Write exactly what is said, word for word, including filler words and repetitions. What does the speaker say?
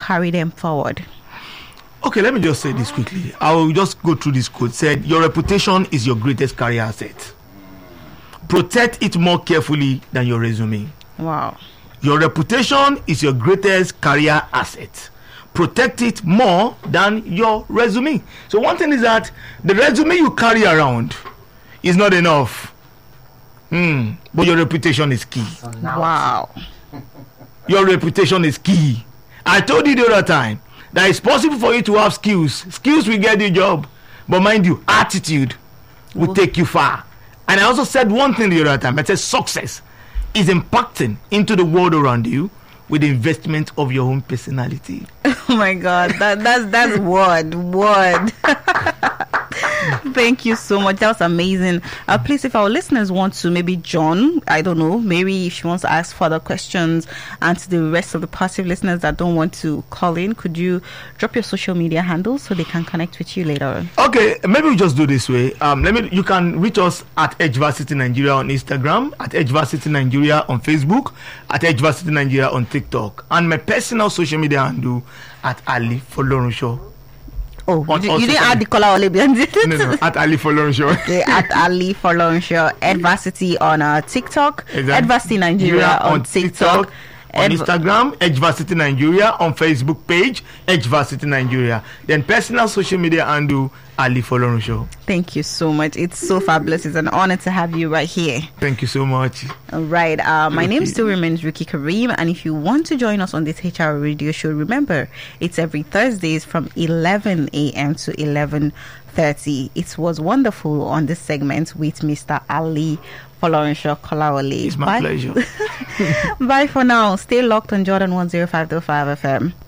carry them forward? Okay, let me just say this quickly. I will just go through this quote. Said, your reputation is your greatest career asset. Protect it more carefully than your resume. Wow. Your reputation is your greatest career asset. Protect it more than your resume. So one thing is that the resume you carry around is not enough. Hmm. But your reputation is key. Wow. Your reputation is key. I told you the other time that it's possible for you to have skills. Skills will get you a job. But mind you, attitude will take you far. And I also said one thing the other time. I said success is impacting into the world around you with the investment of your own personality. Oh my God, that that's that's word word. Thank you so much. That was amazing. Uh, please, if our listeners want to, maybe John, I don't know, maybe if she wants to ask further questions, and to the rest of the passive listeners that don't want to call in, could you drop your social media handles so they can connect with you later on? Okay, maybe we just do this way. Um, let me. You can reach us at Edgeversity Nigeria on Instagram, at Edgeversity Nigeria on Facebook, at Edgeversity Nigeria on TikTok, and my personal social media handle at Ali Folorunsho. Oh, you, you didn't add the color Ole behind it. No, no, at Ali Folorunsho. Okay, at Ali Folorunsho. Edversity on uh, TikTok. Exactly. Edversity Nigeria on, on TikTok. TikTok. On Instagram, Edgeversity Nigeria. On Facebook page, Edgeversity Nigeria. Then personal social media handle, Ali Folorunsho. Thank you so much. It's so fabulous. It's an honor to have you right here. Thank you so much. All right. Uh, my name still remains Ricky Kareem. And if you want to join us on this H R radio show, remember, it's every Thursdays from eleven a.m. to eleven thirty. It was wonderful on this segment with Mister Ali Folorunsho Kolawole. It's my Bye. pleasure. Bye for now. Stay locked on Jordan one oh five point five F M.